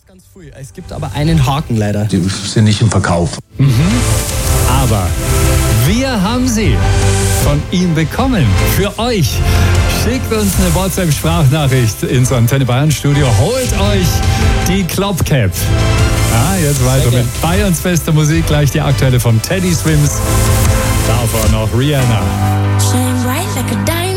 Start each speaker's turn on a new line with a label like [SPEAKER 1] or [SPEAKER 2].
[SPEAKER 1] ganz früh. Es gibt aber einen Haken leider.
[SPEAKER 2] Die sind nicht im Verkauf.
[SPEAKER 3] Aber wir haben sie von ihm bekommen. Für euch. Schickt uns eine WhatsApp-Sprachnachricht ins Antenne Bayern Studio. Holt euch die Klopcap. Jetzt weiter mit Bayerns bester Musik. Gleich die aktuelle von Teddy Swims. Davor noch Rihanna.
[SPEAKER 4] Shine bright like a diamond.